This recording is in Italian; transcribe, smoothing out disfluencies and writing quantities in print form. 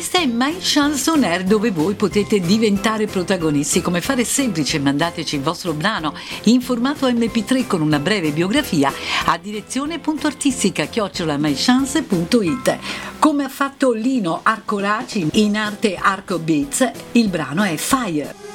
Questa è My Chanson Air, dove voi potete diventare protagonisti. Come fare? Semplice: mandateci il vostro brano in formato MP3 con una breve biografia a direzione.artistica@mychance.it. Come ha fatto Lino Arcoraci, in arte Arco Beats, il brano è Fire.